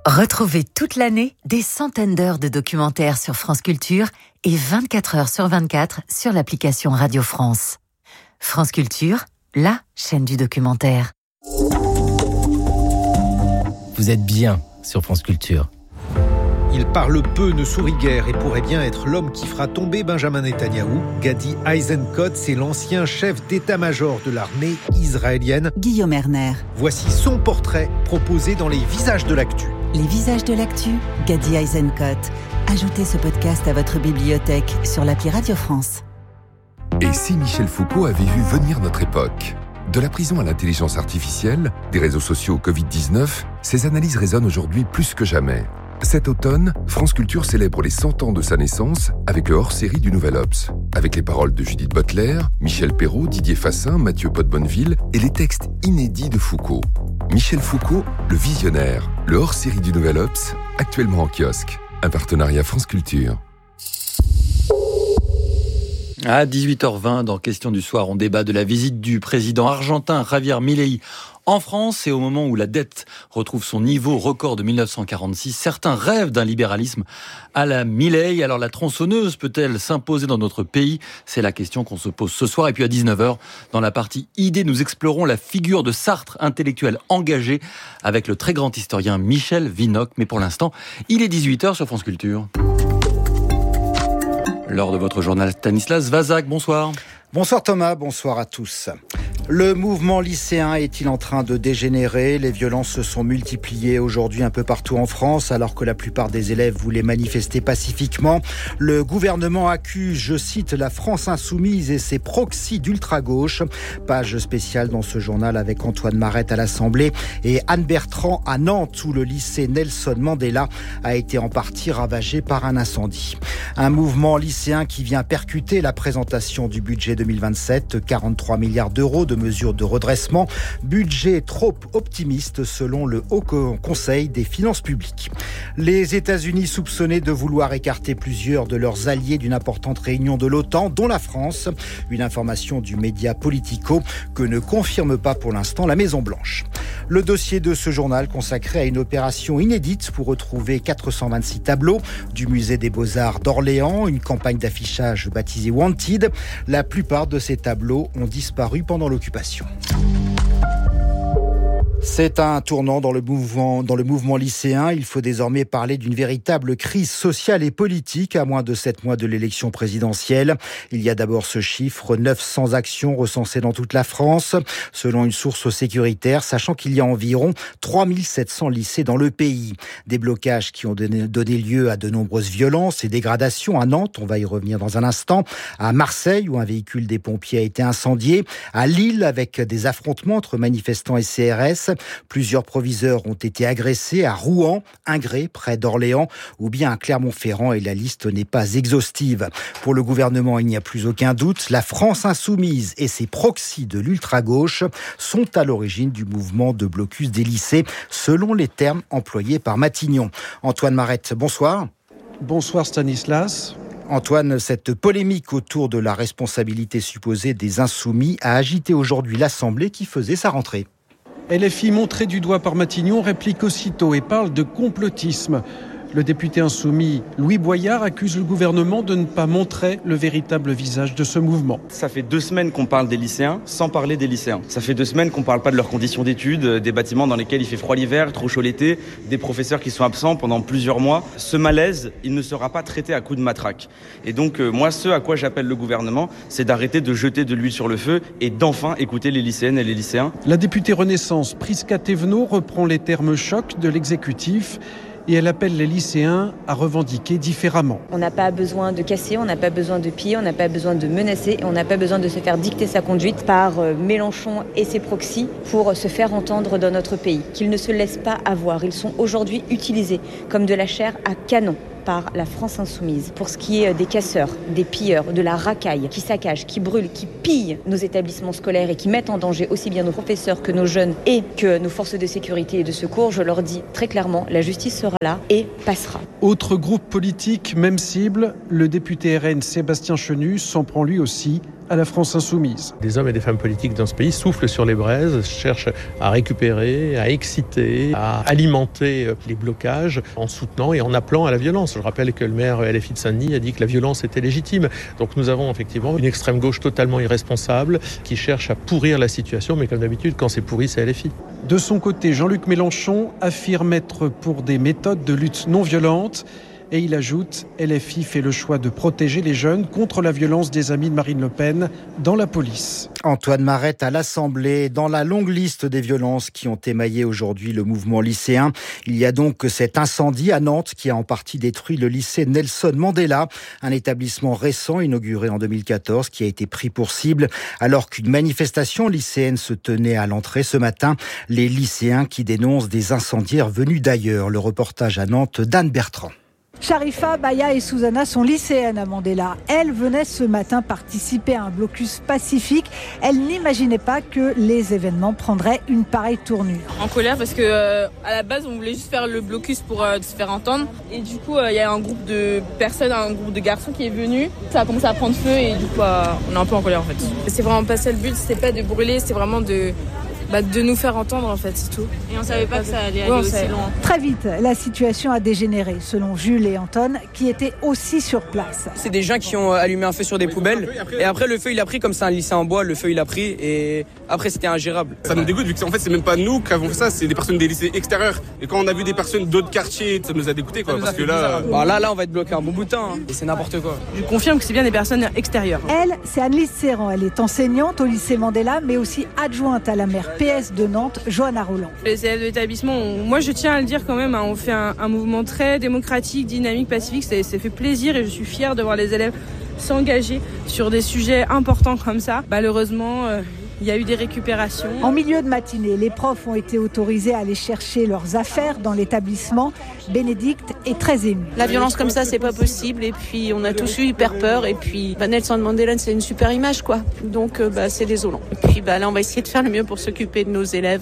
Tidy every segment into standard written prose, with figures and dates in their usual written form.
Retrouvez toute l'année des centaines d'heures de documentaires sur France Culture et 24 heures sur 24 sur l'application Radio France. France Culture, la chaîne du documentaire. Vous êtes bien sur France Culture. Il parle peu, ne sourit guère et pourrait bien être l'homme qui fera tomber Benjamin Netanyahou. Gadi Eisenkot, c'est l'ancien chef d'état-major de l'armée israélienne. Guillaume Erner. Voici son portrait proposé dans les Visages de l'actu. Les Visages de l'actu, Gadi Eisenkot. Ajoutez ce podcast à votre bibliothèque sur l'appli Radio France. Et si Michel Foucault avait vu venir notre époque ? De la prison à l'intelligence artificielle, des réseaux sociaux au Covid-19, ces analyses résonnent aujourd'hui plus que jamais. Cet automne, France Culture célèbre les 100 ans de sa naissance avec le hors-série du Nouvel Obs. Avec les paroles de Judith Butler, Michel Perrault, Didier Fassin, Mathieu Pot-Bonneville et les textes inédits de Foucault. Michel Foucault, le visionnaire, le hors-série du Nouvel Obs, actuellement en kiosque. Un partenariat France Culture. À 18h20, dans Question du soir, on débat de la visite du président argentin Javier Milei en France. Et au moment où la dette retrouve son niveau record de 1946, certains rêvent d'un libéralisme à la Milei. Alors la tronçonneuse peut-elle s'imposer dans notre pays ? C'est la question qu'on se pose ce soir. Et puis à 19h, dans la partie idées, nous explorons la figure de Sartre, intellectuel engagé, avec le très grand historien Michel Vinocq. Mais pour l'instant, il est 18h sur France Culture. Lors de votre journal, Stanislas Vazak, bonsoir. Bonsoir Thomas, bonsoir à tous. Le mouvement lycéen est-il en train de dégénérer ? Les violences se sont multipliées aujourd'hui un peu partout en France, alors que la plupart des élèves voulaient manifester pacifiquement. Le gouvernement accuse, je cite, la France insoumise et ses proxys d'ultra-gauche. Page spéciale dans ce journal avec Antoine Marette à l'Assemblée et Anne Bertrand à Nantes, où le lycée Nelson Mandela a été en partie ravagé par un incendie. Un mouvement lycéen qui vient percuter la présentation du budget 2027, 43 milliards d'euros de mesures de redressement, budget trop optimiste selon le Haut Conseil des finances publiques. Les États-Unis soupçonnés de vouloir écarter plusieurs de leurs alliés d'une importante réunion de l'OTAN, dont la France. Une information du média Politico que ne confirme pas pour l'instant la Maison-Blanche. Le dossier de ce journal consacré à une opération inédite pour retrouver 426 tableaux du musée des Beaux-Arts d'Orléans, une campagne d'affichage baptisée Wanted. La plupart de ces tableaux ont disparu pendant l'occupation. C'est un tournant dans le mouvement lycéen. Il faut désormais parler d'une véritable crise sociale et politique à moins de 7 mois de l'élection présidentielle. Il y a d'abord ce chiffre, 900 actions recensées dans toute la France, selon une source sécuritaire, sachant qu'il y a environ 3700 lycées dans le pays. Des blocages qui ont donné lieu à de nombreuses violences et dégradations à Nantes, on va y revenir dans un instant, à Marseille où un véhicule des pompiers a été incendié, à Lille avec des affrontements entre manifestants et CRS. Plusieurs proviseurs ont été agressés à Rouen, Ingré, près d'Orléans, ou bien à Clermont-Ferrand, et la liste n'est pas exhaustive. Pour le gouvernement, il n'y a plus aucun doute. La France insoumise et ses proxys de l'ultra-gauche sont à l'origine du mouvement de blocus des lycées, selon les termes employés par Matignon. Antoine Marette, bonsoir. Bonsoir Stanislas. Antoine, cette polémique autour de la responsabilité supposée des insoumis a agité aujourd'hui l'Assemblée qui faisait sa rentrée. LFI, montré du doigt par Matignon, réplique aussitôt et parle de complotisme. Le député insoumis Louis Boyard accuse le gouvernement de ne pas montrer le véritable visage de ce mouvement. Ça fait 2 semaines qu'on parle des lycéens sans parler des lycéens. Ça fait 2 semaines qu'on ne parle pas de leurs conditions d'études, des bâtiments dans lesquels il fait froid l'hiver, trop chaud l'été, des professeurs qui sont absents pendant plusieurs mois. Ce malaise, il ne sera pas traité à coups de matraque. Et donc moi, ce à quoi j'appelle le gouvernement, c'est d'arrêter de jeter de l'huile sur le feu et d'enfin écouter les lycéennes et les lycéens. La députée Renaissance Prisca Thévenot reprend les termes chocs de l'exécutif. Et elle appelle les lycéens à revendiquer différemment. On n'a pas besoin de casser, on n'a pas besoin de piller, on n'a pas besoin de menacer, et on n'a pas besoin de se faire dicter sa conduite par Mélenchon et ses proxys pour se faire entendre dans notre pays. Qu'ils ne se laissent pas avoir. Ils sont aujourd'hui utilisés comme de la chair à canon par la France insoumise. Pour ce qui est des casseurs, des pilleurs, de la racaille, qui saccagent, qui brûlent, qui pillent nos établissements scolaires et qui mettent en danger aussi bien nos professeurs que nos jeunes et que nos forces de sécurité et de secours, je leur dis très clairement, la justice sera là et passera. Autre groupe politique, même cible, le député RN Sébastien Chenu s'en prend lui aussi à la France insoumise. Des hommes et des femmes politiques dans ce pays soufflent sur les braises, cherchent à récupérer, à exciter, à alimenter les blocages en soutenant et en appelant à la violence. Je rappelle que le maire LFI de Saint-Denis a dit que la violence était légitime. Donc nous avons effectivement une extrême gauche totalement irresponsable qui cherche à pourrir la situation, mais comme d'habitude, quand c'est pourri, c'est LFI. De son côté, Jean-Luc Mélenchon affirme être pour des méthodes de lutte non violente. Et il ajoute, LFI fait le choix de protéger les jeunes contre la violence des amis de Marine Le Pen dans la police. Antoine Marette à l'Assemblée. Dans la longue liste des violences qui ont émaillé aujourd'hui le mouvement lycéen, il y a donc cet incendie à Nantes qui a en partie détruit le lycée Nelson Mandela, un établissement récent inauguré en 2014 qui a été pris pour cible alors qu'une manifestation lycéenne se tenait à l'entrée ce matin. Les lycéens qui dénoncent des incendiaires venus d'ailleurs. Le reportage à Nantes d'Anne Bertrand. Sharifa, Baya et Susanna sont lycéennes à Mandela. Elles venaient ce matin participer à un blocus pacifique. Elles n'imaginaient pas que les événements prendraient une pareille tournure. En colère parce que à la base on voulait juste faire le blocus pour se faire entendre. Et du coup il y a un groupe de personnes, un groupe de garçons qui est venu. Ça a commencé à prendre feu et du coup on est un peu en colère en fait. C'est vraiment pas ça le but, c'est pas de brûler, c'est vraiment de nous faire entendre en fait, c'est tout. Et on savait pas que ça allait aller aussi loin. Très vite, la situation a dégénéré, selon Jules et Anton, qui étaient aussi sur place. C'est des gens qui ont allumé un feu sur des poubelles, et après le feu il a pris, comme c'est un lycée en bois, le feu il a pris, et après c'était ingérable. Ça nous dégoûte vu que en fait c'est même pas nous qui avons fait ça, c'est des personnes des lycées extérieurs. Et quand on a vu des personnes d'autres quartiers, ça nous a dégoûté quoi, parce que là... Là on va être bloqué un bon bout de temps, et c'est n'importe quoi. Je confirme que c'est bien des personnes extérieures. Elle, c'est Annelise Serran, elle est enseignante au lycée Mandela, mais aussi adjointe à la maire PS de Nantes, Johanna Roland. Les élèves de l'établissement, moi je tiens à le dire quand même, on fait un mouvement très démocratique, dynamique, pacifique, ça fait plaisir et je suis fière de voir les élèves s'engager sur des sujets importants comme ça. Malheureusement, il y a eu des récupérations. En milieu de matinée, les profs ont été autorisés à aller chercher leurs affaires dans l'établissement. Bénédicte est très émue. La violence comme ça, c'est pas possible. Et puis, on a tous eu hyper peur. Et puis, Nelson Mandela, c'est une super image, quoi. Donc, c'est désolant. Et puis, là, on va essayer de faire le mieux pour s'occuper de nos élèves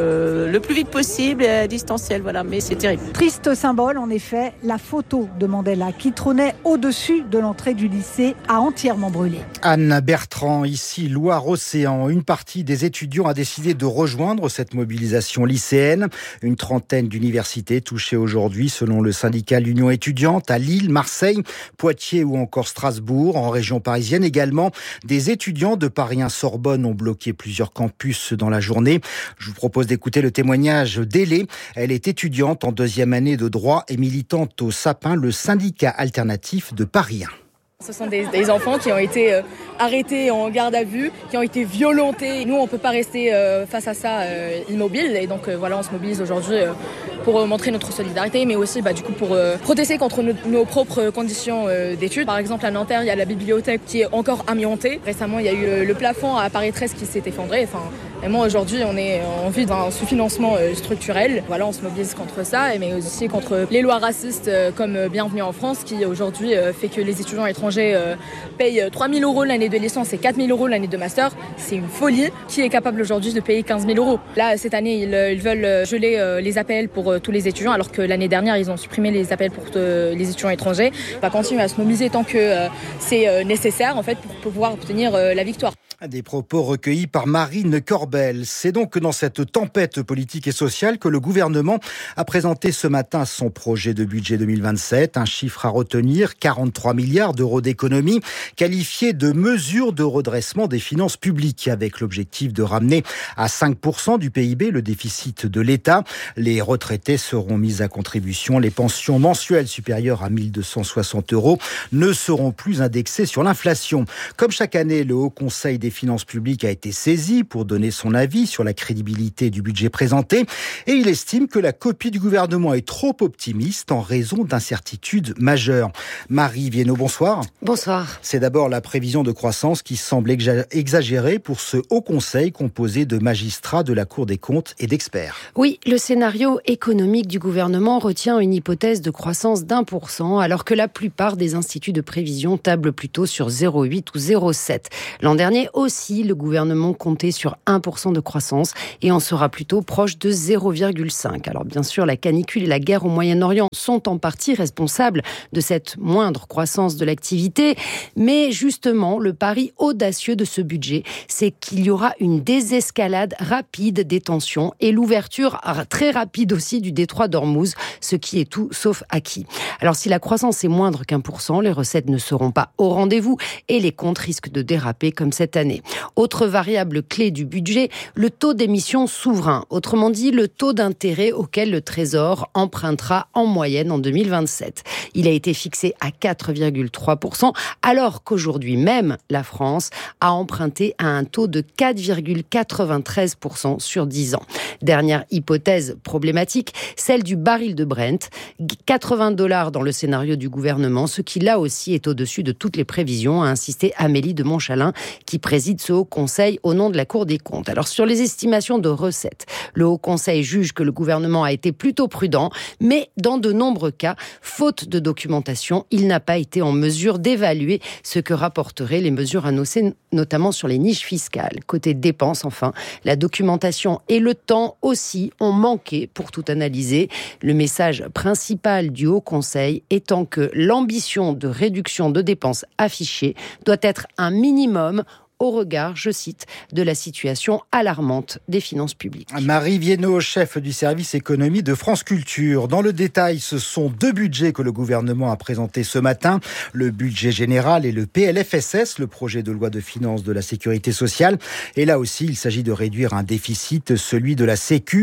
le plus vite possible et à distanciel. Voilà, mais c'est terrible. Triste symbole, en effet, la photo de Mandela qui trônait au-dessus de l'entrée du lycée a entièrement brûlé. Anne Bertrand, ici, Loire-Océan. Une partie des étudiants a décidé de rejoindre cette mobilisation lycéenne. Une trentaine d'universités touchées aujourd'hui, selon le syndicat L'Union étudiante, à Lille, Marseille, Poitiers ou encore Strasbourg. En région parisienne également, des étudiants de Paris 1 Sorbonne ont bloqué plusieurs campus dans la journée. Je vous propose d'écouter le témoignage d'Hélé. Elle est étudiante en 2e année de droit et militante au Sapin, le syndicat alternatif de Paris 1. Ce sont des enfants qui ont été arrêtés en garde à vue, qui ont été violentés. Nous, on ne peut pas rester face à ça immobile. Et donc, on se mobilise aujourd'hui pour montrer notre solidarité, mais aussi du coup, pour protester contre nos propres conditions d'études. Par exemple, à Nanterre, il y a la bibliothèque qui est encore amiantée. Récemment, il y a eu le plafond à Paris 13 qui s'est effondré. Et moi, aujourd'hui, on vit d'un sous-financement structurel. On se mobilise contre ça, mais aussi contre les lois racistes comme Bienvenue en France, qui aujourd'hui fait que les étudiants étrangers payent 3 000 € l'année de licence et 4 000 € l'année de master. C'est une folie. Qui est capable aujourd'hui de payer 15 000 €? Là, cette année, ils veulent geler les APL pour tous les étudiants, alors que l'année dernière, ils ont supprimé les APL pour les étudiants étrangers. On va continuer à se mobiliser tant que c'est nécessaire, en fait, pour pouvoir obtenir la victoire. Des propos recueillis par Marine Corbel. C'est donc dans cette tempête politique et sociale que le gouvernement a présenté ce matin son projet de budget 2027. Un chiffre à retenir, 43 milliards d'euros d'économie, qualifié de mesure de redressement des finances publiques, avec l'objectif de ramener à 5% du PIB le déficit de l'État. Les retraités seront mis à contribution. Les pensions mensuelles supérieures à 1 260 € ne seront plus indexées sur l'inflation. Comme chaque année, le Haut Conseil des finances publiques a été saisi pour donner son avis sur la crédibilité du budget présenté et il estime que la copie du gouvernement est trop optimiste en raison d'incertitudes majeures. Marie Viennot, bonsoir. Bonsoir. C'est d'abord la prévision de croissance qui semble exagérée pour ce Haut Conseil composé de magistrats de la Cour des comptes et d'experts. Oui, le scénario économique du gouvernement retient une hypothèse de croissance d'1%, alors que la plupart des instituts de prévision tablent plutôt sur 0,8 ou 0,7. L'an dernier aussi, le gouvernement comptait sur 1% 1% de croissance et on sera plutôt proche de 0,5. Alors bien sûr, la canicule et la guerre au Moyen-Orient sont en partie responsables de cette moindre croissance de l'activité, mais justement, le pari audacieux de ce budget, c'est qu'il y aura une désescalade rapide des tensions et l'ouverture très rapide aussi du détroit d'Ormuz, ce qui est tout sauf acquis. Alors si la croissance est moindre qu'1%, les recettes ne seront pas au rendez-vous et les comptes risquent de déraper comme cette année. Autre variable clé du budget, le taux d'émission souverain, autrement dit le taux d'intérêt auquel le Trésor empruntera en moyenne en 2027. Il a été fixé à 4,3%, alors qu'aujourd'hui même, la France a emprunté à un taux de 4,93% sur 10 ans. Dernière hypothèse problématique, celle du baril de Brent, $80 dans le scénario du gouvernement, ce qui là aussi est au-dessus de toutes les prévisions, a insisté Amélie de Montchalin, qui préside ce Haut Conseil au nom de la Cour des comptes. Alors sur les estimations de recettes, le Haut Conseil juge que le gouvernement a été plutôt prudent, mais dans de nombreux cas, faute de documentation, il n'a pas été en mesure d'évaluer ce que rapporteraient les mesures annoncées, notamment sur les niches fiscales. Côté dépenses, enfin, la documentation et le temps aussi ont manqué pour tout analyser. Le message principal du Haut Conseil étant que l'ambition de réduction de dépenses affichée doit être un minimum au regard, je cite, de la situation alarmante des finances publiques. Marie Viennot, chef du service économie de France Culture. Dans le détail, ce sont 2 budgets que le gouvernement a présentés ce matin. Le budget général et le PLFSS, le projet de loi de finances de la sécurité sociale. Et là aussi, il s'agit de réduire un déficit, celui de la Sécu.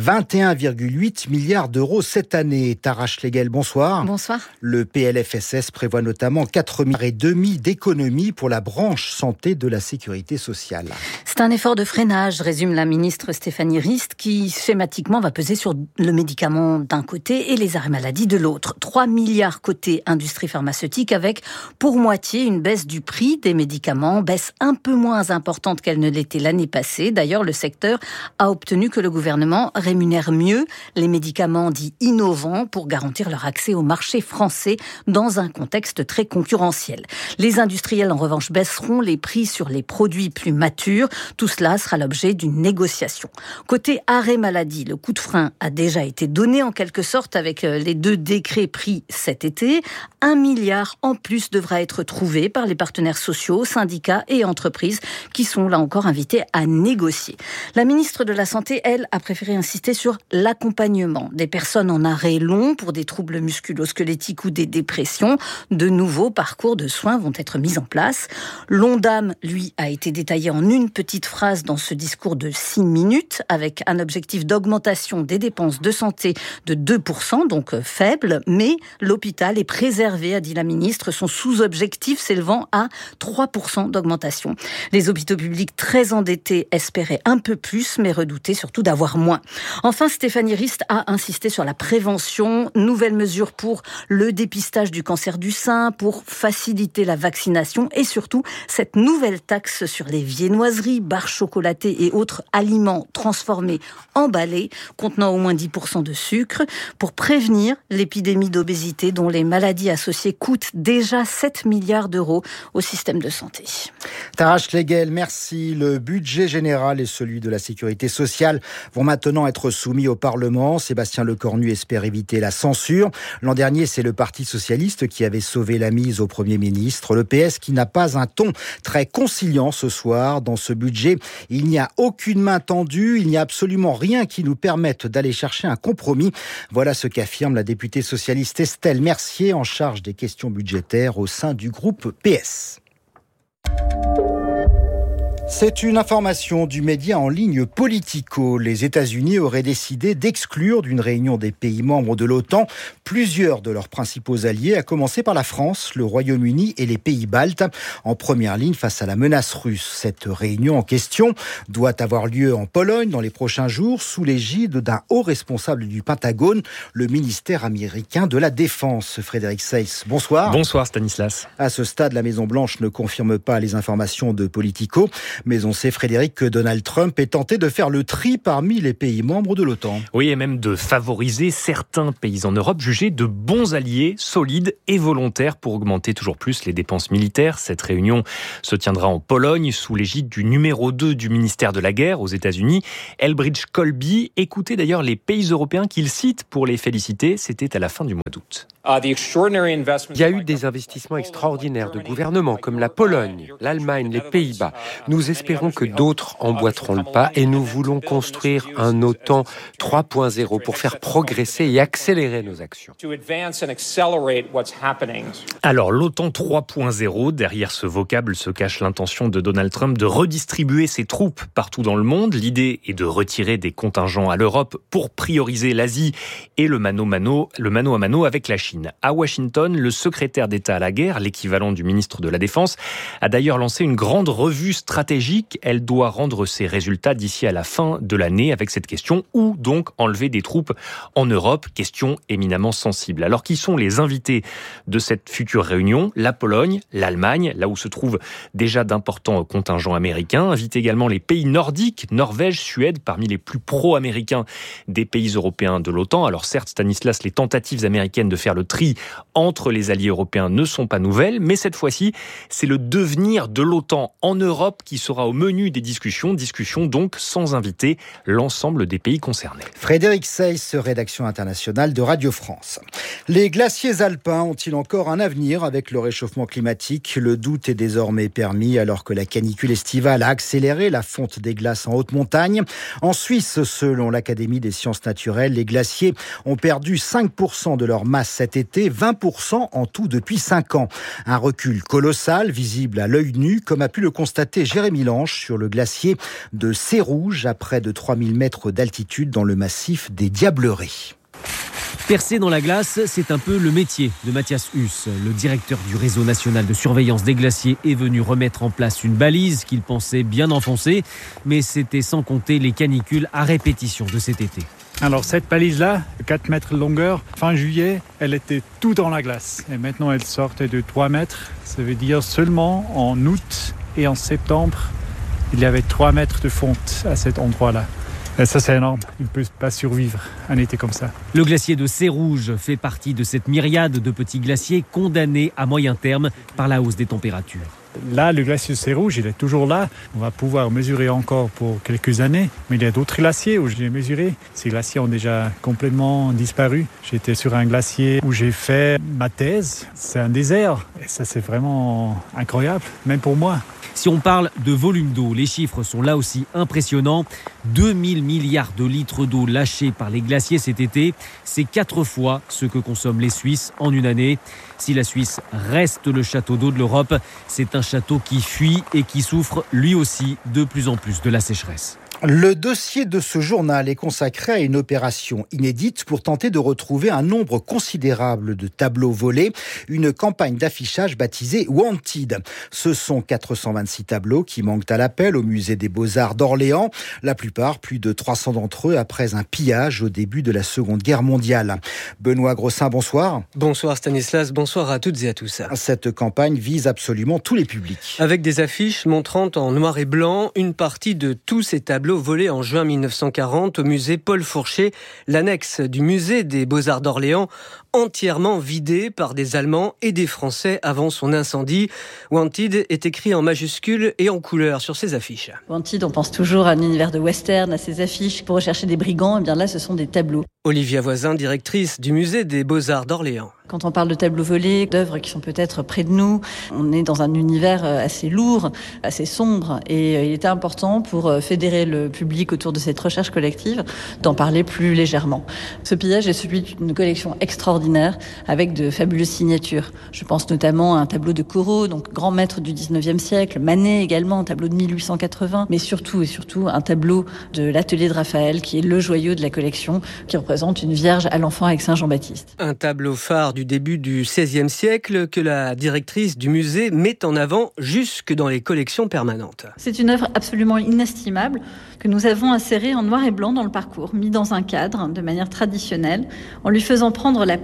21,8 milliards d'euros cette année. Tara Schlegel, bonsoir. Bonsoir. Le PLFSS prévoit notamment 4,5 milliards d'économies pour la branche santé de la sécurité sociale. C'est un effort de freinage, résume la ministre Stéphanie Rist, qui schématiquement va peser sur le médicament d'un côté et les arrêts maladie de l'autre. 3 milliards côté industrie pharmaceutique avec pour moitié une baisse du prix des médicaments, baisse un peu moins importante qu'elle ne l'était l'année passée. D'ailleurs, le secteur a obtenu que le gouvernement rémunère mieux les médicaments dits innovants pour garantir leur accès au marché français dans un contexte très concurrentiel. Les industriels, en revanche, baisseront les prix sur les produits plus matures. Tout cela sera l'objet d'une négociation. Côté arrêt maladie, le coup de frein a déjà été donné en quelque sorte avec les 2 décrets pris cet été. 1 milliard en plus devra être trouvé par les partenaires sociaux, syndicats et entreprises qui sont là encore invités à négocier. La ministre de la Santé, elle, a préféré insister sur l'accompagnement des personnes en arrêt long pour des troubles musculo-squelettiques ou des dépressions. De nouveaux parcours de soins vont être mis en place. L'Ondam, lui, a été détaillé en une petite phrase dans ce discours de 6 minutes, avec un objectif d'augmentation des dépenses de santé de 2%, donc faible, mais l'hôpital est préservé, a dit la ministre, son sous-objectif s'élevant à 3% d'augmentation. Les hôpitaux publics très endettés espéraient un peu plus, mais redoutaient surtout d'avoir moins. Enfin, Stéphanie Rist a insisté sur la prévention, nouvelles mesures pour le dépistage du cancer du sein, pour faciliter la vaccination et surtout cette nouvelle taxe sur les viennoiseries, barres chocolatées et autres aliments transformés, emballés, contenant au moins 10% de sucre, pour prévenir l'épidémie d'obésité dont les maladies associées coûtent déjà 7 milliards d'euros au système de santé. Tara Schlegel, merci. Le budget général et celui de la sécurité sociale vont maintenant être soumis au Parlement. Sébastien Lecornu espère éviter la censure. L'an dernier, c'est le Parti socialiste qui avait sauvé la mise au Premier ministre. Le PS qui n'a pas un ton très conciliant ce soir. Dans ce budget, il n'y a aucune main tendue, il n'y a absolument rien qui nous permette d'aller chercher un compromis. Voilà ce qu'affirme la députée socialiste Estelle Mercier, en charge des questions budgétaires au sein du groupe PS. C'est une information du média en ligne Politico. Les États-Unis auraient décidé d'exclure d'une réunion des pays membres de l'OTAN plusieurs de leurs principaux alliés, à commencer par la France, le Royaume-Uni et les pays baltes, en première ligne face à la menace russe. Cette réunion en question doit avoir lieu en Pologne dans les prochains jours, sous l'égide d'un haut responsable du Pentagone, le ministère américain de la Défense. Frédéric Seyss, bonsoir. Bonsoir Stanislas. À ce stade, la Maison-Blanche ne confirme pas les informations de Politico. Mais on sait, Frédéric, que Donald Trump est tenté de faire le tri parmi les pays membres de l'OTAN. Oui, et même de favoriser certains pays en Europe jugés de bons alliés, solides et volontaires pour augmenter toujours plus les dépenses militaires. Cette réunion se tiendra en Pologne sous l'égide du numéro 2 du ministère de la Guerre aux États-Unis, Elbridge Colby. Écoutez d'ailleurs les pays européens qu'il cite pour les féliciter. C'était à la fin du mois d'août. Il y a eu des investissements extraordinaires de gouvernements comme la Pologne, l'Allemagne, les Pays-Bas. Nous espérons que d'autres emboîteront le pas et nous voulons construire un OTAN 3.0 pour faire progresser et accélérer nos actions. Alors, l'OTAN 3.0, derrière ce vocable se cache l'intention de Donald Trump de redistribuer ses troupes partout dans le monde. L'idée est de retirer des contingents à l'Europe pour prioriser l'Asie et le mano à mano avec la Chine. À Washington, le secrétaire d'État à la guerre, l'équivalent du ministre de la Défense, a d'ailleurs lancé une grande revue stratégique. Elle doit rendre ses résultats d'ici à la fin de l'année avec cette question: où donc enlever des troupes en Europe? Question éminemment sensible. Alors, qui sont les invités de cette future réunion? La Pologne, l'Allemagne, là où se trouvent déjà d'importants contingents américains. Invitent également les pays nordiques, Norvège, Suède, parmi les plus pro-américains des pays européens de l'OTAN. Alors certes, Stanislas, les tentatives américaines de faire le tri entre les alliés européens ne sont pas nouvelles, mais cette fois-ci, c'est le devenir de l'OTAN en Europe qui sera au menu des discussions donc sans inviter l'ensemble des pays concernés. Frédéric Seyss, rédaction internationale de Radio France. Les glaciers alpins ont-ils encore un avenir avec le réchauffement climatique? Le doute est désormais permis alors que la canicule estivale a accéléré la fonte des glaces en haute montagne. En Suisse, selon l'Académie des sciences naturelles, les glaciers ont perdu 5% de leur masse cet été, 20% en tout depuis 5 ans. Un recul colossal, visible à l'œil nu, comme a pu le constater Jérémy Lange sur le glacier de Sérouge, à près de 3000 mètres d'altitude dans le massif des Diablerets. Percer dans la glace, c'est un peu le métier de Mathias Huss. Le directeur du réseau national de surveillance des glaciers est venu remettre en place une balise qu'il pensait bien enfoncée, mais c'était sans compter les canicules à répétition de cet été. Alors cette balise-là, 4 mètres de longueur, fin juillet, elle était tout dans la glace. Et maintenant, elle sortait de 3 mètres. Ça veut dire seulement en août et en septembre, il y avait 3 mètres de fonte à cet endroit-là. Et ça, c'est énorme. Il ne peut pas survivre un été comme ça. Le glacier de Sérouge fait partie de cette myriade de petits glaciers condamnés à moyen terme par la hausse des températures. Là, le glacier de Sérouge, il est toujours là. On va pouvoir mesurer encore pour quelques années. Mais il y a d'autres glaciers où j'ai mesuré. Ces glaciers ont déjà complètement disparu. J'étais sur un glacier où j'ai fait ma thèse. C'est un désert. Et ça, c'est vraiment incroyable, même pour moi. Si on parle de volume d'eau, les chiffres sont là aussi impressionnants. 2000 milliards de litres d'eau lâchés par les glaciers cet été. C'est 4 fois ce que consomment les Suisses en une année. Si la Suisse reste le château d'eau de l'Europe, c'est un château qui fuit et qui souffre lui aussi de plus en plus de la sécheresse. Le dossier de ce journal est consacré à une opération inédite pour tenter de retrouver un nombre considérable de tableaux volés, une campagne d'affichage baptisée Wanted. Ce sont 426 tableaux qui manquent à l'appel au musée des Beaux-Arts d'Orléans. La plupart, plus de 300 d'entre eux, après un pillage au début de la Seconde Guerre mondiale. Benoît Grossin, bonsoir. Bonsoir Stanislas, bonsoir à toutes et à tous. Cette campagne vise absolument tous les publics. Avec des affiches montrant en noir et blanc une partie de tous ces tableaux volé en juin 1940 au musée Paul Fourchet, l'annexe du musée des Beaux-Arts d'Orléans, entièrement vidé par des Allemands et des Français avant son incendie. Wanted est écrit en majuscules et en couleur sur ces affiches. Wanted, on pense toujours à un univers de western, à ces affiches pour rechercher des brigands. Et bien là, ce sont des tableaux. Olivia Voisin, directrice du musée des Beaux-Arts d'Orléans. Quand on parle de tableaux volés, d'œuvres qui sont peut-être près de nous, on est dans un univers assez lourd, assez sombre. Et il était important pour fédérer le public autour de cette recherche collective d'en parler plus légèrement. Ce pillage est celui d'une collection extraordinaire avec de fabuleuses signatures. Je pense notamment à un tableau de Corot, donc grand maître du 19e siècle, Manet également, un tableau de 1880, mais surtout un tableau de l'atelier de Raphaël qui est le joyau de la collection, qui représente une Vierge à l'enfant avec Saint Jean-Baptiste. Un tableau phare du début du XVIe siècle que la directrice du musée met en avant jusque dans les collections permanentes. C'est une œuvre absolument inestimable que nous avons insérée en noir et blanc dans le parcours, mis dans un cadre de manière traditionnelle, en lui faisant prendre la place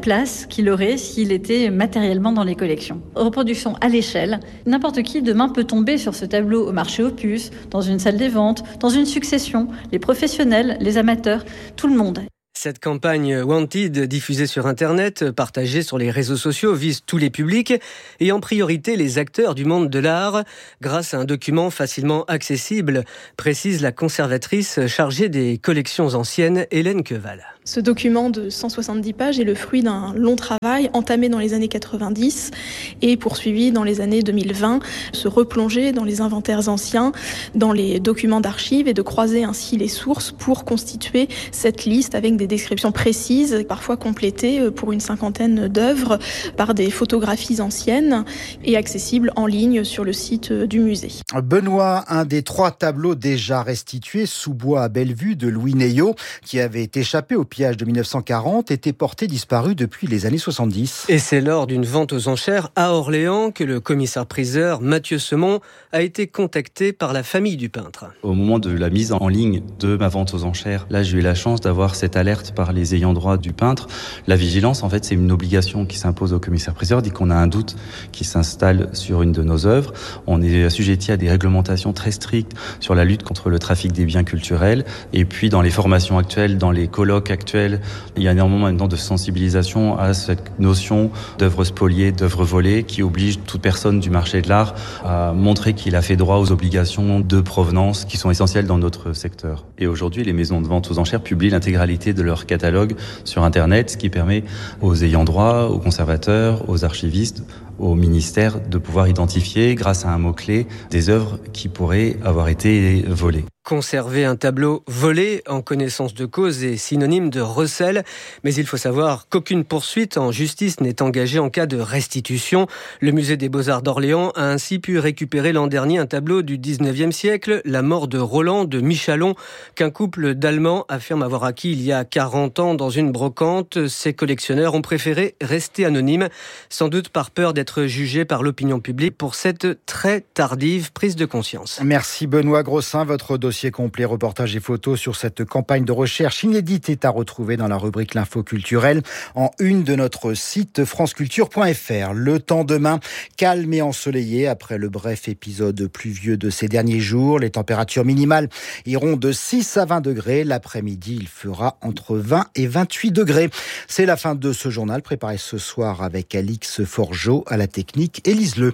place qu'il aurait s'il était matériellement dans les collections. Reproduction à l'échelle. N'importe qui demain peut tomber sur ce tableau au marché aux puces, dans une salle des ventes, dans une succession. Les professionnels, les amateurs, tout le monde. Cette campagne Wanted, diffusée sur Internet, partagée sur les réseaux sociaux, vise tous les publics et en priorité les acteurs du monde de l'art, grâce à un document facilement accessible, précise la conservatrice chargée des collections anciennes, Hélène Queval. Ce document de 170 pages est le fruit d'un long travail entamé dans les années 90 et poursuivi dans les années 2020, se replonger dans les inventaires anciens, dans les documents d'archives et de croiser ainsi les sources pour constituer cette liste avec des descriptions précises, parfois complétées pour une 50aine d'œuvres par des photographies anciennes et accessibles en ligne sur le site du musée. Benoît, un des 3 tableaux déjà restitués sous bois à Bellevue de Louis Neillot, qui avait échappé au pillage de 1940, était porté disparu depuis les années 70. Et c'est lors d'une vente aux enchères à Orléans que le commissaire-priseur Mathieu Semon a été contacté par la famille du peintre. Au moment de la mise en ligne de ma vente aux enchères, là j'ai eu la chance d'avoir cette alerte par les ayants droit du peintre. La vigilance, en fait, c'est une obligation qui s'impose au commissaire-priseur. Dès qu'on a un doute qui s'installe sur une de nos œuvres, on est assujetti à des réglementations très strictes sur la lutte contre le trafic des biens culturels. Et puis dans les formations actuelles, dans les colloques actuels, il y a énormément maintenant de sensibilisation à cette notion d'œuvre spoliée, d'œuvre volée, qui oblige toute personne du marché de l'art à montrer qu'il a fait droit aux obligations de provenance qui sont essentielles dans notre secteur. Et aujourd'hui, les maisons de vente aux enchères publient l'intégralité de leur catalogue sur Internet, ce qui permet aux ayants droit, aux conservateurs, aux archivistes, au ministère de pouvoir identifier, grâce à un mot-clé, des œuvres qui pourraient avoir été volées. Conserver un tableau volé en connaissance de cause est synonyme de recel, mais il faut savoir qu'aucune poursuite en justice n'est engagée en cas de restitution. Le musée des Beaux-Arts d'Orléans a ainsi pu récupérer l'an dernier un tableau du 19e siècle, La mort de Roland de Michalon, qu'un couple d'Allemands affirme avoir acquis il y a 40 ans dans une brocante. Ces collectionneurs ont préféré rester anonymes, sans doute par peur d'être jugés par l'opinion publique pour cette très tardive prise de conscience. Merci Benoît Grossin, votre dossier complet, reportage et photos sur cette campagne de recherche inédite est à retrouver dans la rubrique L'Info culturelle en une de notre site franceculture.fr. Le temps demain, calme et ensoleillé après le bref épisode pluvieux de ces derniers jours. Les températures minimales iront de 6 à 20 degrés. L'après-midi, il fera entre 20 et 28 degrés. C'est la fin de ce journal préparé ce soir avec Alix Forgeot à la technique. Élise Le.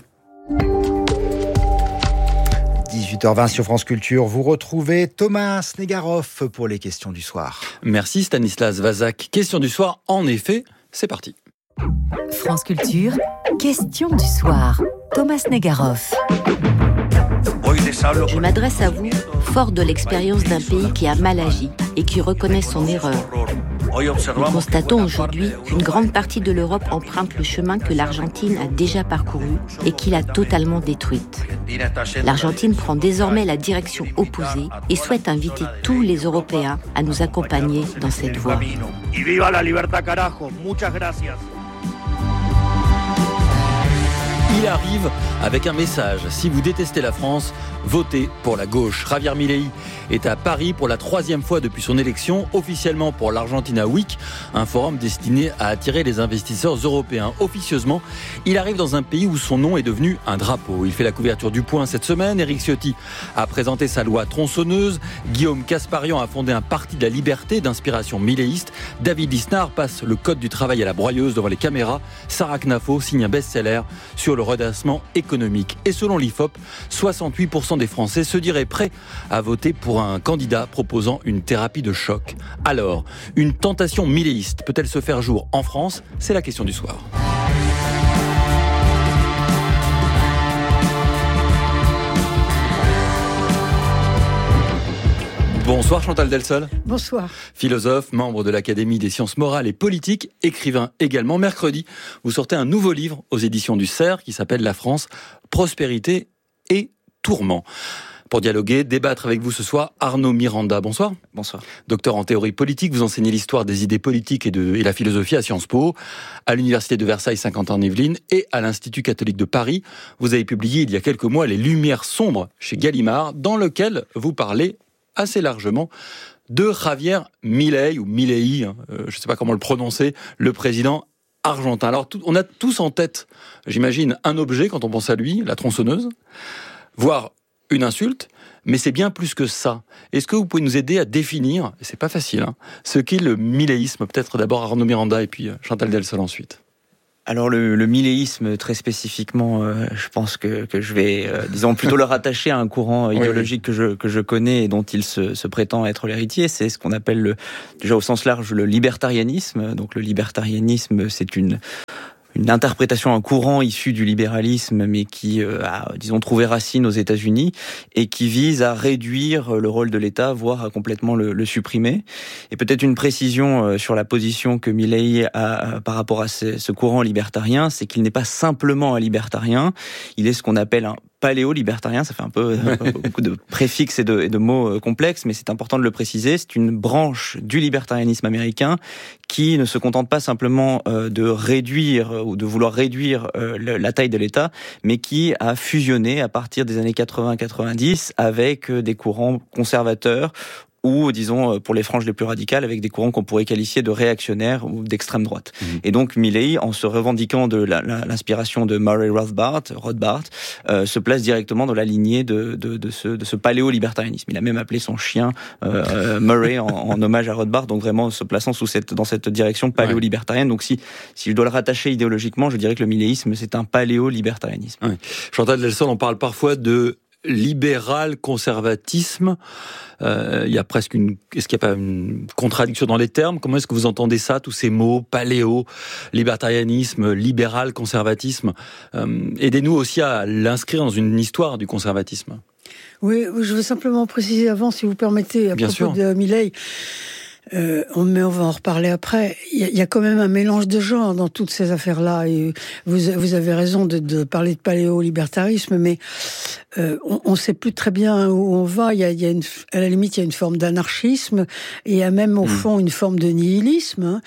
18h20 sur France Culture, vous retrouvez Thomas Snegarov pour les questions du soir. Merci Stanislas Vazak. Question du soir, en effet, c'est parti. France Culture, question du soir. Thomas Snegarov. Je m'adresse à vous, fort de l'expérience d'un pays qui a mal agi et qui reconnaît son erreur. Nous constatons aujourd'hui qu'une grande partie de l'Europe emprunte le chemin que l'Argentine a déjà parcouru et qu'il a totalement détruite. L'Argentine prend désormais la direction opposée et souhaite inviter tous les Européens à nous accompagner dans cette voie. Il arrive avec un message. Si vous détestez la France, votez pour la gauche. Javier Milei est à Paris pour la 3e fois depuis son élection, officiellement pour l'Argentina Week, un forum destiné à attirer les investisseurs européens. Officieusement, il arrive dans un pays où son nom est devenu un drapeau. Il fait la couverture du Point cette semaine. Éric Ciotti a présenté sa loi tronçonneuse. Guillaume Casparian a fondé un parti de la liberté d'inspiration miléiste. David Lisnard passe le code du travail à la broyeuse devant les caméras. Sarah Knafo signe un best-seller sur le redressement économique. Et selon l'IFOP, 68% des Français se diraient prêts à voter pour un candidat proposant une thérapie de choc. Alors, une tentation miléiste peut-elle se faire jour en France ? C'est la question du soir. Bonsoir Chantal Delsol. Bonsoir. Philosophe, membre de l'Académie des sciences morales et politiques, écrivain également. Mercredi, vous sortez un nouveau livre aux éditions du Cerf qui s'appelle La France, prospérité et tourment. Pour dialoguer, débattre avec vous ce soir, Arnaud Miranda. Bonsoir. Bonsoir. Docteur en théorie politique, vous enseignez l'histoire des idées politiques et la philosophie à Sciences Po, à l'Université de Versailles Saint-Quentin-en-Yvelines et à l'Institut catholique de Paris. Vous avez publié il y a quelques mois Les Lumières sombres chez Gallimard, dans lequel vous parlez assez largement de Javier Milei, ou Milei, je ne sais pas comment le prononcer, le président argentin. Alors, on a tous en tête, j'imagine, un objet quand on pense à lui, la tronçonneuse, voire une insulte, mais c'est bien plus que ça. Est-ce que vous pouvez nous aider à définir, et c'est pas facile, ce qu'est le milléisme? Peut-être d'abord Arnaud Miranda et puis Chantal Delsol ensuite. Alors le milléisme, très spécifiquement, je pense que je vais, disons, plutôt le rattacher à un courant idéologique que je connais et dont il se prétend être l'héritier. C'est ce qu'on appelle, déjà au sens large, le libertarianisme. Donc le libertarianisme, c'est une interprétation, un courant issu du libéralisme, mais qui a, disons, trouvé racine aux États-Unis et qui vise à réduire le rôle de l'État, voire à complètement le supprimer. Et peut-être une précision sur la position que Milei a par rapport à ce courant libertarien, c'est qu'il n'est pas simplement un libertarien, il est ce qu'on appelle un paléo-libertarien. Ça fait un peu beaucoup de préfixes et de mots complexes, mais c'est important de le préciser. C'est une branche du libertarianisme américain qui ne se contente pas simplement de réduire ou de vouloir réduire la taille de l'État, mais qui a fusionné à partir des années 80-90 avec des courants conservateurs ou, disons, pour les franges les plus radicales, avec des courants qu'on pourrait qualifier de réactionnaires ou d'extrême droite. Et donc, Milei, en se revendiquant de l'inspiration de Murray Rothbard, se place directement dans la lignée de ce paléo-libertarianisme. Il a même appelé son chien Murray en hommage à Rothbard, donc vraiment se plaçant dans cette direction paléo-libertarienne. Donc, si je dois le rattacher idéologiquement, je dirais que le milléisme, c'est un paléo-libertarianisme. Ouais. Chantal Delsol, on parle parfois de libéral-conservatisme. Il y a presque est-ce qu'il n'y a pas une contradiction dans les termes? Comment est-ce que vous entendez ça, tous ces mots, paléo, libertarianisme, libéral, conservatisme? Aidez-nous aussi à l'inscrire dans une histoire du conservatisme. Oui, je veux simplement préciser avant, si vous permettez, à propos de Milei. Mais on va en reparler après. Il y a quand même un mélange de genres dans toutes ces affaires-là. Et vous avez raison de parler de paléo-libertarisme, mais on ne sait plus très bien où on va. À la limite, il y a une forme d'anarchisme et il y a même au fond une forme de nihilisme.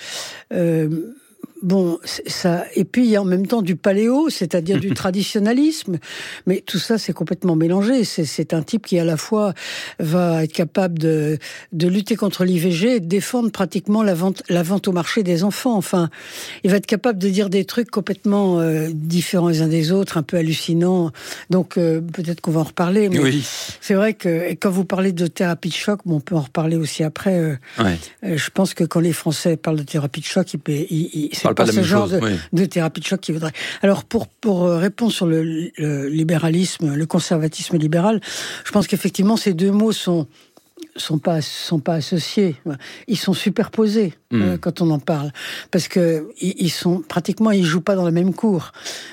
Bon, ça, et puis il y a en même temps du paléo, c'est-à-dire du traditionnalisme, mais tout ça c'est complètement mélangé. C'est un type qui à la fois va être capable de lutter contre l'IVG et de défendre pratiquement la vente au marché des enfants. Enfin, il va être capable de dire des trucs complètement différents les uns des autres, un peu hallucinants. Donc peut-être qu'on va en reparler. Mais oui. C'est vrai que quand vous parlez de thérapie de choc, on peut en reparler aussi après. Je pense que quand les Français parlent de thérapie de choc, c'est pas ce genre de thérapie de choc qu'ils voudraient. Alors, pour répondre sur le libéralisme, le conservatisme libéral, je pense qu'effectivement, ces deux mots sont pas associés. Ils sont superposés quand on en parle. Parce que ils jouent pas dans la même cour.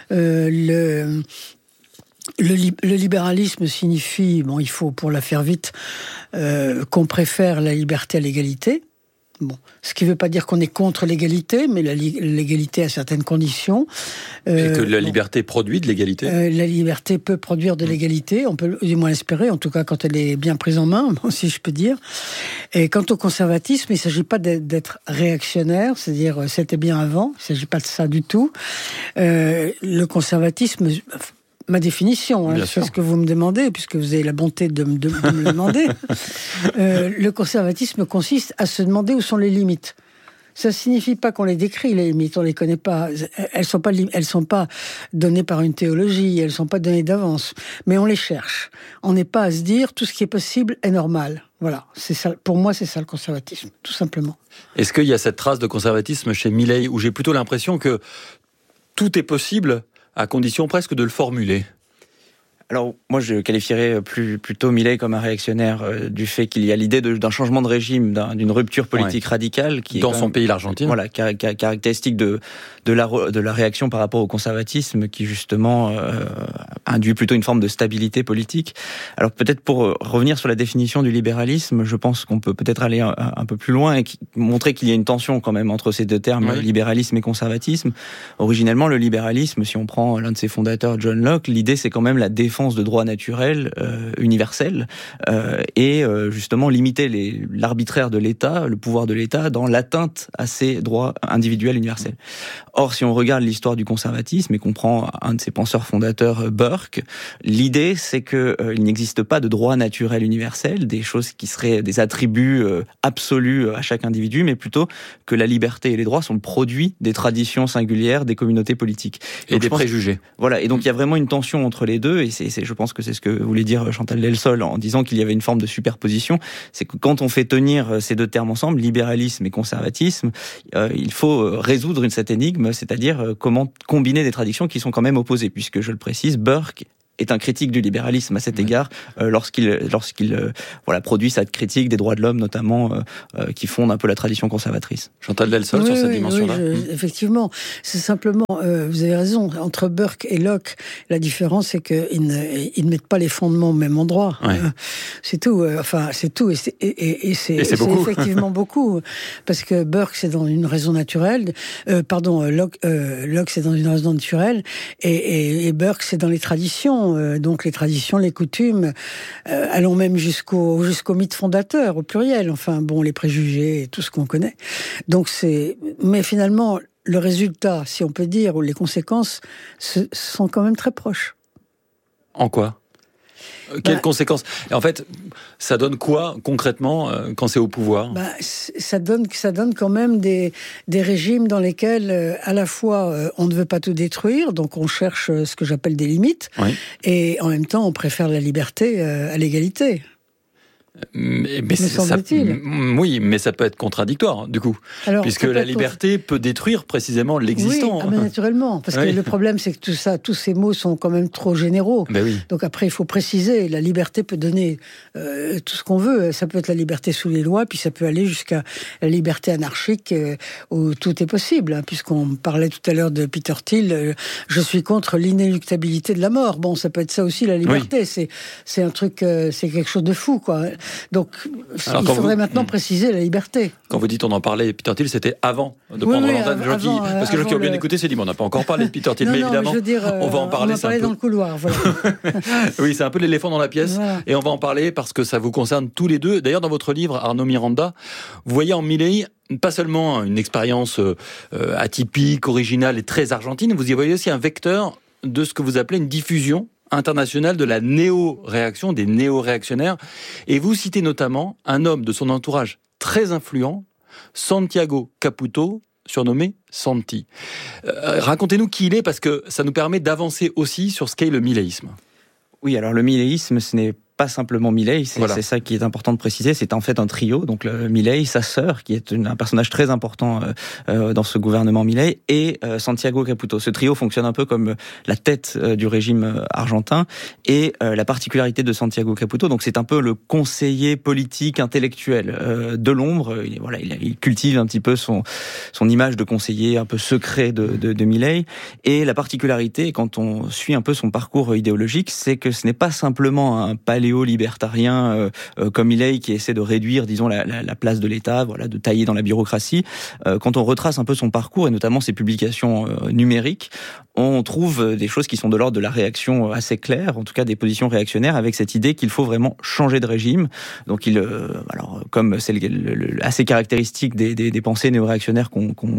Le libéralisme signifie, il faut, pour la faire vite, qu'on préfère la liberté à l'égalité. Bon, ce qui ne veut pas dire qu'on est contre l'égalité, mais l'égalité a certaines conditions. Et que la liberté produit de l'égalité. La liberté peut produire de l'égalité, on peut du moins l'espérer, en tout cas quand elle est bien prise en main, si je peux dire. Et quant au conservatisme, il ne s'agit pas d'être réactionnaire, c'est-à-dire c'était bien avant, il ne s'agit pas de ça du tout. Le conservatisme... Ma définition, c'est ce que vous me demandez, puisque vous avez la bonté de me le demander. Le conservatisme consiste à se demander où sont les limites. Ça signifie pas qu'on les décrit, les limites, on les connaît pas. Elles sont pas données par une théologie, elles sont pas données d'avance. Mais on les cherche. On n'est pas à se dire tout ce qui est possible est normal. Voilà, c'est ça. Pour moi, c'est ça le conservatisme, tout simplement. Est-ce qu'il y a cette trace de conservatisme chez Milei, où j'ai plutôt l'impression que tout est possible à condition presque de le formuler? Alors, moi, je qualifierais plutôt Milei comme un réactionnaire du fait qu'il y a l'idée d'un changement de régime, d'une rupture politique radicale qui dans son pays, l'Argentine. Voilà, caractéristique de la réaction par rapport au conservatisme qui justement induit plutôt une forme de stabilité politique. Alors peut-être pour revenir sur la définition du libéralisme, je pense qu'on peut peut-être aller un peu plus loin et montrer qu'il y a une tension quand même entre ces deux termes, libéralisme et conservatisme. Originellement, le libéralisme, si on prend l'un de ses fondateurs, John Locke, l'idée c'est quand même la défense défense de droits naturels universels et justement limiter l'arbitraire de l'État, le pouvoir de l'État dans l'atteinte à ces droits individuels universels. Or, si on regarde l'histoire du conservatisme et qu'on prend un de ses penseurs fondateurs, Burke, l'idée c'est qu'il n'existe pas de droit naturel universel, des choses qui seraient des attributs absolus à chaque individu, mais plutôt que la liberté et les droits sont le produit des traditions singulières des communautés politiques. Et des préjugés. Voilà, et donc il y a vraiment une tension entre les deux, et je pense que c'est ce que voulait dire Chantal Delsol en disant qu'il y avait une forme de superposition, c'est que quand on fait tenir ces deux termes ensemble, libéralisme et conservatisme, il faut résoudre cette énigme, c'est-à-dire comment combiner des traditions qui sont quand même opposées, puisque je le précise, Burke est un critique du libéralisme à cet égard, lorsqu'il produit cette critique des droits de l'homme, notamment, qui fonde un peu la tradition conservatrice. Chantal Delsol, sur cette dimension-là. Effectivement, c'est simplement, vous avez raison, entre Burke et Locke, la différence c'est qu'ils ne mettent pas les fondements au même endroit. Ouais. C'est tout, c'est tout, et c'est beaucoup. Effectivement beaucoup, parce que Burke c'est dans une raison naturelle, Locke c'est dans une raison naturelle, et Burke c'est dans les traditions. Donc les traditions, les coutumes, allons même jusqu'au mythe fondateur, au pluriel, les préjugés et tout ce qu'on connaît. Donc mais finalement, le résultat, si on peut dire, ou les conséquences, sont quand même très proches. En quoi ? Quelles conséquences ? Et en fait, ça donne quoi concrètement quand c'est au pouvoir ? Ça donne quand même des régimes dans lesquels à la fois on ne veut pas tout détruire, donc on cherche ce que j'appelle des limites, et en même temps on préfère la liberté à l'égalité. Mais ça peut être contradictoire, du coup. Alors, puisque la liberté peut détruire précisément l'existant. Oui, naturellement. Parce que le problème, c'est que tous ces mots sont quand même trop généraux. Donc après, il faut préciser. La liberté peut donner tout ce qu'on veut. Ça peut être la liberté sous les lois, puis ça peut aller jusqu'à la liberté anarchique, où tout est possible. Puisqu'on parlait tout à l'heure de Peter Thiel, je suis contre l'inéluctabilité de la mort. Bon, ça peut être ça aussi, la liberté. C'est un truc, c'est quelque chose de fou, quoi. Donc, il faudrait maintenant préciser la liberté. Quand vous dites on en parlait, Peter Thiel, c'était avant de prendre l'antenne. Parce que les gens qui ont bien écouté se disent, on n'a pas encore parlé de Peter Thiel, mais évidemment, on va en parler. On va parler dans le couloir. Voilà. Oui, c'est un peu l'éléphant dans la pièce, et on va en parler parce que ça vous concerne tous les deux. D'ailleurs, dans votre livre, Arnaud Miranda, vous voyez en Milei pas seulement une expérience atypique, originale et très argentine, vous y voyez aussi un vecteur de ce que vous appelez une diffusion internationale de la néo-réaction, des néo-réactionnaires. Et vous citez notamment un homme de son entourage très influent, Santiago Caputo, surnommé Santi. Racontez-nous qui il est, parce que ça nous permet d'avancer aussi sur ce qu'est le miléisme. Oui, alors le miléisme, ce n'est pas simplement Milei, c'est ça qui est important de préciser, c'est en fait un trio, donc Milei, sa sœur, qui est un personnage très important dans ce gouvernement Milei, et Santiago Caputo. Ce trio fonctionne un peu comme la tête du régime argentin, et la particularité de Santiago Caputo, donc c'est un peu le conseiller politique intellectuel de l'ombre, il cultive un petit peu son image de conseiller un peu secret de Milei, et la particularité, quand on suit un peu son parcours idéologique, c'est que ce n'est pas simplement un paléo-libertarien comme Milei qui essaie de réduire, disons, la place de l'État, de tailler dans la bureaucratie. Quand on retrace un peu son parcours et notamment ses publications numériques, on trouve des choses qui sont de l'ordre de la réaction assez claire, en tout cas des positions réactionnaires, avec cette idée qu'il faut vraiment changer de régime. Donc comme c'est assez caractéristique des pensées néo-réactionnaires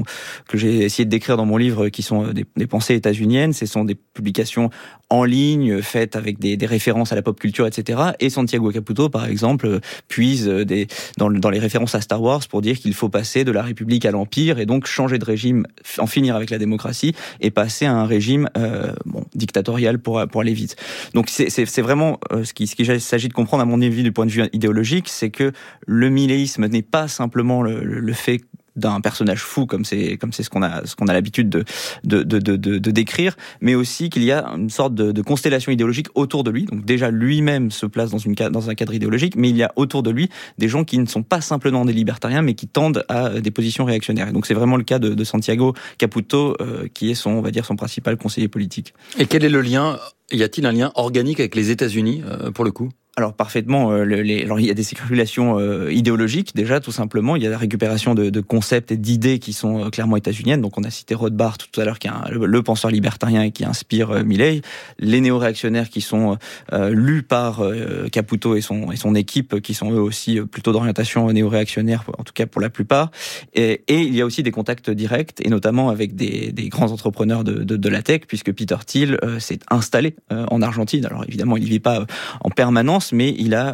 que j'ai essayé de décrire dans mon livre, qui sont des pensées états-uniennes, ce sont des publications en ligne, faites avec des références à la pop culture, etc. Et Santiago Caputo, par exemple, puise dans les références à Star Wars pour dire qu'il faut passer de la République à l'Empire et donc changer de régime, en finir avec la démocratie et passer à un régime dictatorial pour aller vite. Donc c'est vraiment ce qu'il s'agit de comprendre à mon avis du point de vue idéologique, c'est que le miléisme n'est pas simplement le fait d'un personnage fou comme c'est ce qu'on a l'habitude de décrire, mais aussi qu'il y a une sorte de constellation idéologique autour de lui. Donc déjà lui-même se place dans un cadre idéologique, mais il y a autour de lui des gens qui ne sont pas simplement des libertariens, mais qui tendent à des positions réactionnaires. Et donc c'est vraiment le cas de Santiago Caputo, qui est son principal conseiller politique. Et quel est le lien ? Y a-t-il un lien organique avec les États-Unis pour le coup ? Alors parfaitement, alors, il y a des spéculations idéologiques déjà, tout simplement. Il y a la récupération de concepts et d'idées qui sont clairement états-uniennes. Donc on a cité Rothbard tout à l'heure, qui est le penseur libertarien et qui inspire Milley. Les néo-réactionnaires qui sont lus par Caputo et son équipe, qui sont eux aussi plutôt d'orientation néo-réactionnaire, en tout cas pour la plupart. Et il y a aussi des contacts directs, et notamment avec des grands entrepreneurs de la tech, puisque Peter Thiel s'est installé en Argentine. Alors évidemment, il n'y vit pas en permanence, mais il a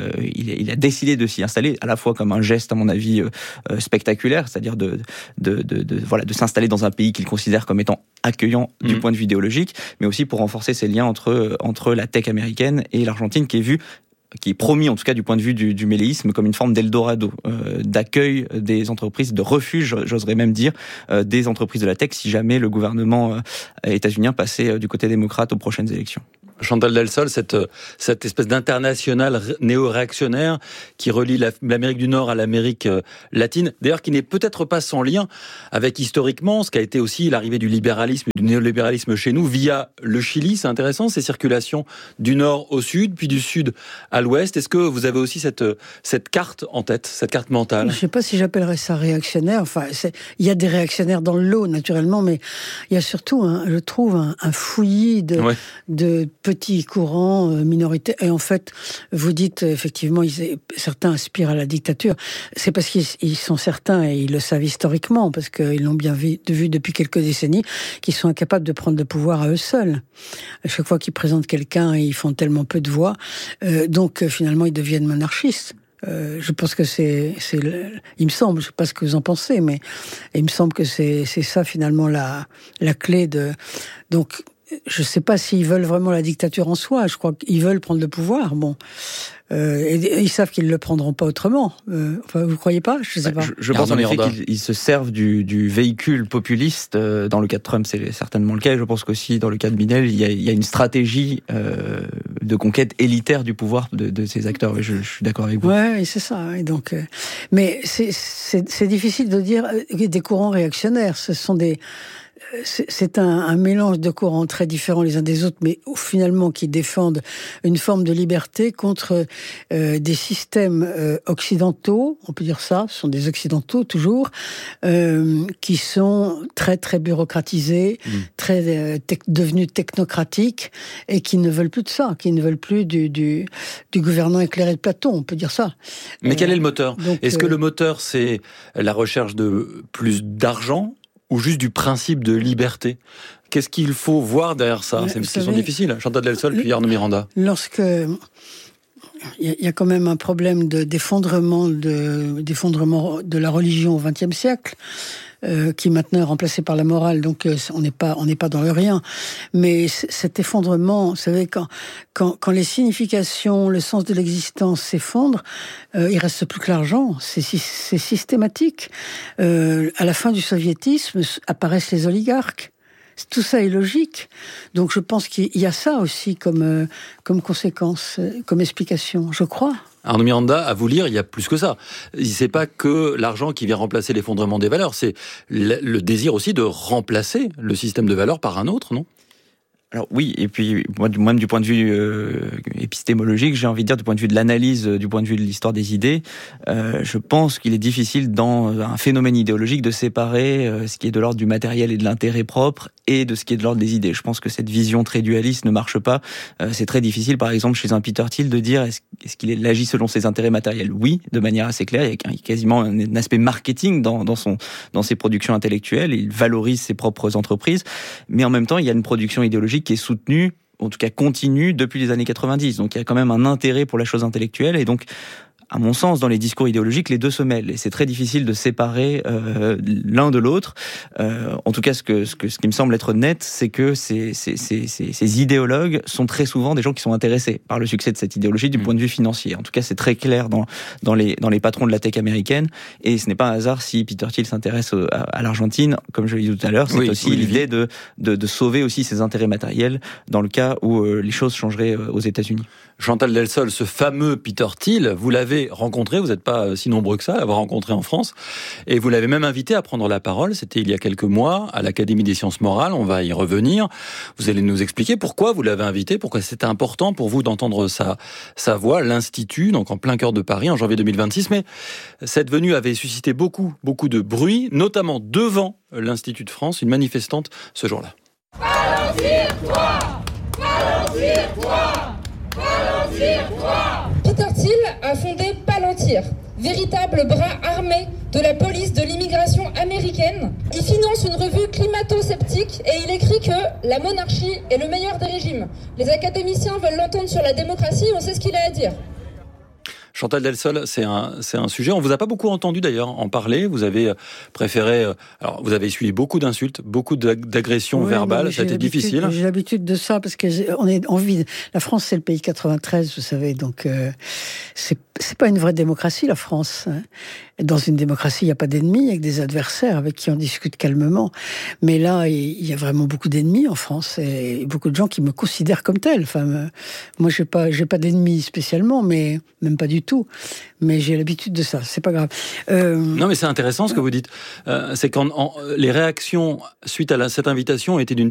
décidé de s'y installer, à la fois comme un geste, à mon avis, spectaculaire, c'est-à-dire de s'installer dans un pays qu'il considère comme étant accueillant du point de vue idéologique, mais aussi pour renforcer ses liens entre la tech américaine et l'Argentine, qui est promis, en tout cas du point de vue du méléisme, comme une forme d'Eldorado, d'accueil des entreprises, de refuge, j'oserais même dire, des entreprises de la tech, si jamais le gouvernement états-unien passait du côté démocrate aux prochaines élections. Chantal Delsol, cette espèce d'international néo-réactionnaire qui relie l'Amérique du Nord à l'Amérique latine, d'ailleurs qui n'est peut-être pas sans lien avec historiquement ce qu'a été aussi l'arrivée du libéralisme, du néolibéralisme chez nous via le Chili. C'est intéressant, ces circulations du nord au sud, puis du sud à l'ouest. Est-ce que vous avez aussi cette carte en tête, cette carte mentale ? Je ne sais pas si j'appellerais ça réactionnaire. Enfin, il y a des réactionnaires dans le lot, naturellement, mais il y a surtout, je trouve, un fouillis de petits courants minoritaires. Et en fait, vous dites, effectivement, certains aspirent à la dictature. C'est parce qu'ils sont certains, et ils le savent historiquement, parce qu'ils l'ont bien vu depuis quelques décennies, qu'ils sont incapables de prendre le pouvoir à eux seuls. À chaque fois qu'ils présentent quelqu'un, ils font tellement peu de voix. Donc, finalement, ils deviennent monarchistes. Je pense que il me semble, je sais pas ce que vous en pensez, mais il me semble que c'est ça, finalement, la clé de... Donc, je ne sais pas s'ils veulent vraiment la dictature en soi. Je crois qu'ils veulent prendre le pouvoir. Bon, et ils savent qu'ils ne le prendront pas autrement. Enfin, vous ne croyez pas ? Je ne sais pas. Je pense en effet qu'ils se servent du véhicule populiste. Dans le cas de Trump, c'est certainement le cas. Et je pense qu'aussi, dans le cas de Biden, il y a une stratégie de conquête élitaire du pouvoir de ces acteurs. Et je suis d'accord avec vous. Oui, c'est ça. Et donc, mais c'est difficile de dire des courants réactionnaires. Ce sont c'est un mélange de courants très différents les uns des autres, mais finalement qui défendent une forme de liberté contre des systèmes occidentaux, on peut dire ça, ce sont des occidentaux toujours, qui sont très très bureaucratisés, très devenus technocratiques, et qui ne veulent plus de ça, qui ne veulent plus du gouvernement éclairé de Platon, on peut dire ça. Mais quel est le moteur ? Est-ce que le moteur, c'est la recherche de plus d'argent, ou juste du principe de liberté ? Qu'est-ce qu'il faut voir derrière ça ? C'est une question difficile. Chantal Delsol, puis Arnaud Miranda. Lorsque il y a quand même un problème d'effondrement de la religion au XXe siècle, qui maintenant est remplacé par la morale, donc on n'est pas dans le rien. Mais cet effondrement, vous savez, quand les significations, le sens de l'existence s'effondrent, il reste plus que l'argent. C'est systématique. À la fin du soviétisme apparaissent les oligarques. Tout ça est logique. Donc je pense qu'il y a ça aussi comme conséquence, comme explication, je crois. Arnaud Miranda, à vous lire, il y a plus que ça. C'est pas que l'argent qui vient remplacer l'effondrement des valeurs, c'est le désir aussi de remplacer le système de valeurs par un autre, non ? Alors oui, et puis moi, même du point de vue épistémologique, j'ai envie de dire, du point de vue de l'analyse, du point de vue de l'histoire des idées, je pense qu'il est difficile dans un phénomène idéologique de séparer ce qui est de l'ordre du matériel et de l'intérêt propre et de ce qui est de l'ordre des idées. Je pense que cette vision très dualiste ne marche pas. C'est très difficile, par exemple, chez un Peter Thiel, de dire est-ce qu'il agit selon ses intérêts matériels ? Oui, de manière assez claire. Il y a quasiment un aspect marketing dans ses productions intellectuelles. Il valorise ses propres entreprises, mais en même temps, il y a une production idéologique qui est soutenue, en tout cas continue, depuis les années 90. Donc il y a quand même un intérêt pour la chose intellectuelle, et donc, à mon sens, dans les discours idéologiques, les deux se mêlent, et c'est très difficile de séparer l'un de l'autre. En tout cas, ce qui me semble être net, c'est que ces idéologues sont très souvent des gens qui sont intéressés par le succès de cette idéologie du point de vue financier. En tout cas, c'est très clair dans les patrons de la tech américaine, et ce n'est pas un hasard si Peter Thiel s'intéresse à l'Argentine, comme je l'ai dit tout à l'heure. C'est aussi l'idée de sauver aussi ses intérêts matériels dans le cas où les choses changeraient aux États-Unis. Chantal Delsol, ce fameux Peter Thiel, vous l'avez l'avez rencontré, vous n'êtes pas si nombreux que ça à l'avoir rencontré en France, et vous l'avez même invité à prendre la parole, c'était il y a quelques mois, à l'Académie des sciences morales, on va y revenir. Vous allez nous expliquer pourquoi vous l'avez invité, pourquoi c'était important pour vous d'entendre sa voix, l'Institut, donc en plein cœur de Paris, en janvier 2026, mais cette venue avait suscité beaucoup de bruit, notamment devant l'Institut de France, une manifestante ce jour-là. Palantir-toi ! Palantir-toi ! Palantir-toi ! Peter Thiel a fondé Palantir, véritable bras armé de la police de l'immigration américaine. Il finance une revue climato-sceptique et il écrit que la monarchie est le meilleur des régimes. Les académiciens veulent l'entendre sur la démocratie, on sait ce qu'il a à dire. Chantal Delsol, c'est un sujet. On vous a pas beaucoup entendu d'ailleurs en parler. Vous avez préféré. Alors, vous avez essuyé beaucoup d'insultes, beaucoup d'agressions verbales. Ça a été difficile. J'ai l'habitude de ça parce que on est en vie. La France, c'est le pays 93, vous savez. Donc, c'est pas une vraie démocratie, la France. Dans une démocratie, il n'y a pas d'ennemis, avec des adversaires avec qui on discute calmement. Mais là, il y a vraiment beaucoup d'ennemis en France et beaucoup de gens qui me considèrent comme tel. Enfin, moi, j'ai pas d'ennemis spécialement, mais même pas du tout. Mais j'ai l'habitude de ça. C'est pas grave. Non, mais c'est intéressant ce que vous dites. C'est quand les réactions suite à cette invitation étaient d'une